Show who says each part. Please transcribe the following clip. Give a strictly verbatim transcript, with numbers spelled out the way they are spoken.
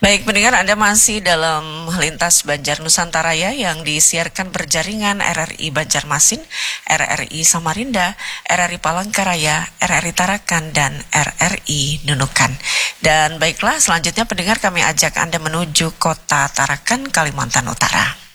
Speaker 1: Baik, pendengar, Anda masih dalam Lintas Banjar Nusantara ya, yang disiarkan berjaringan R R I Banjarmasin, R R I Samarinda, R R I Palangkaraya, R R I Tarakan, dan R R I Nunukan. Dan baiklah, selanjutnya pendengar, kami ajak Anda menuju kota Tarakan, Kalimantan Utara.